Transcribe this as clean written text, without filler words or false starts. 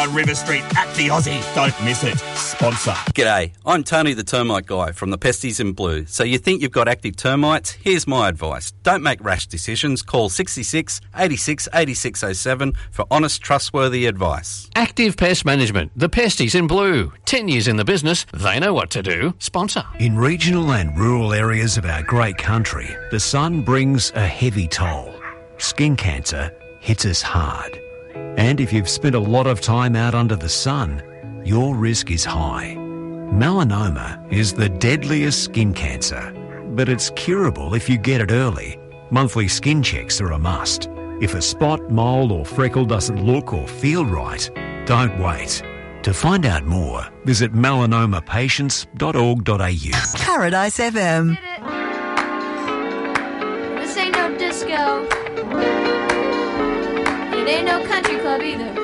On River Street at the Aussie. Don't miss it. Sponsor. G'day, I'm Tony the Termite Guy from the Pesties in Blue. So you think you've got active termites? Here's my advice. Don't make rash decisions. Call 66 86 8607 for honest, trustworthy advice. Active Pest Management, the Pesties in Blue. 10 years in the business, they know what to do. Sponsor. In regional and rural areas of our great country, the sun brings a heavy toll. Skin cancer hits us hard. And if you've spent a lot of time out under the sun, your risk is high. Melanoma is the deadliest skin cancer, but it's curable if you get it early. Monthly skin checks are a must. If a spot, mole or freckle doesn't look or feel right, don't wait. To find out more, visit melanomapatients.org.au. Paradise FM. This ain't no disco. It ain't no country club either.